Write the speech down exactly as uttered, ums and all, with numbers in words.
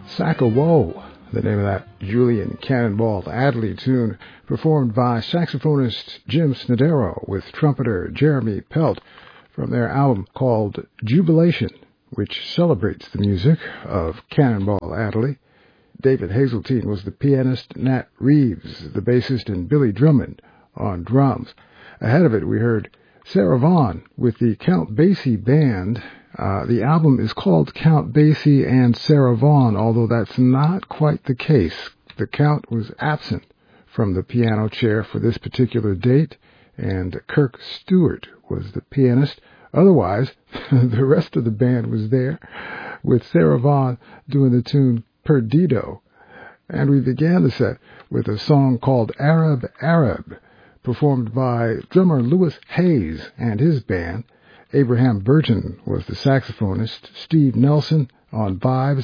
Sack-a-Woe, the name of that Julian Cannonball Adderley tune, performed by saxophonist Jim Snodero with trumpeter Jeremy Pelt from their album called Jubilation, which celebrates the music of Cannonball Adderley. David Hazeltine was the pianist, Nat Reeves, the bassist, and Billy Drummond on drums. Ahead of it, we heard Sarah Vaughan with the Count Basie Band. Uh, the album is called Count Basie and Sarah Vaughan, although that's not quite the case. The Count was absent from the piano chair for this particular date, and Kirk Stewart was the pianist. Otherwise, the rest of the band was there, with Sarah Vaughan doing the tune Perdido. And we began the set with a song called Arab Arab, performed by drummer Louis Hayes and his band. Abraham Burton was the saxophonist, Steve Nelson on vibes,